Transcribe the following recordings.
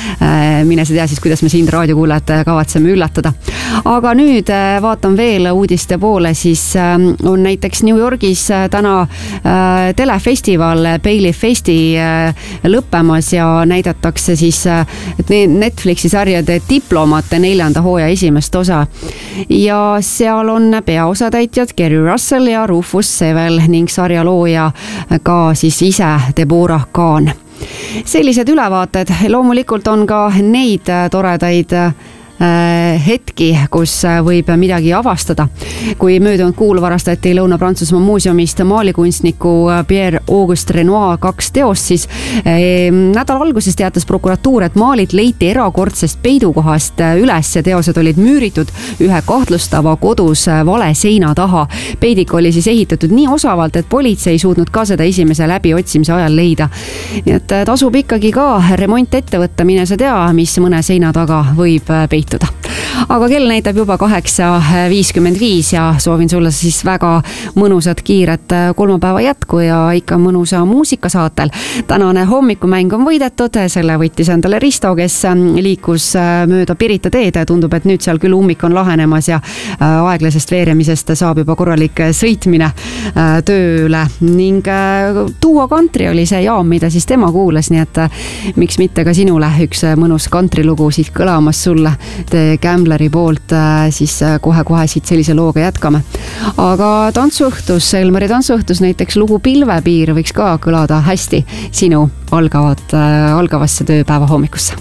mine sa tea siis, kuidas me siin raadiokuulajad kavatseme üllatada. Aga nüüd vaatan veel uudiste poole, siis on näiteks New Yorgis täna telefestival Bailey Festi lõppemas ja näidatakse siis Netflixi sarjade Diplomaat 4. hooaja esimest osa. Ja seal on peaosatäitjad Kerry Russell ja Rufus Sewell ning sarja looja ka siis ise Deborah Kahn. Sellised ülevaated, loomulikult on ka neid toredaid hetki, kus võib midagi avastada. Kui möödunud kuul varastati Lõuna-Prantsusmaa muuseumist maalikunstniku Pierre-Auguste Renoir 2 teost, siis nädala alguses teatas prokuratuur, et maalid leiti erakordsest peidukohast üles ja teosed olid müüritud ühe kahtlustava kodus vale seina taha. Peidik oli siis ehitatud nii osavalt, et politsei ei suutnud ka seda esimese läbiotsimise ajal leida. Nii et tasub ikkagi ka remont ette võtta, mine sa tea, mis mõne seina taga võib peitu. Aga kell näitab juba 8:55 ja soovin sulle siis väga mõnusat kiiret kolmapäeva jätku ja ikka mõnusa muusikasaatel. Tänane hommikumäng on võidetud, selle võttis endale Risto, kes liikus mööda Pirita teed. Tundub, et nüüd seal küll ummik on lahenemas ja aeglasest veeremisest saab juba korralik sõitmine tööle ning Duo Country oli see jaam, mida siis tema kuulas, nii et miks mitte ka sinule üks mõnus countrylugu siit kõlamas sulle The Gambleri poolt, siis kohe-kohe siit sellise looga jätkame. Aga tantsuõhtus, Elmari tantsuõhtus näiteks lugu Pilvepiir võiks ka kõlada hästi sinu algavasse tööpäeva hommikusse.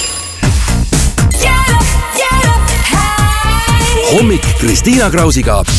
Hommik Kristiina Krausiga.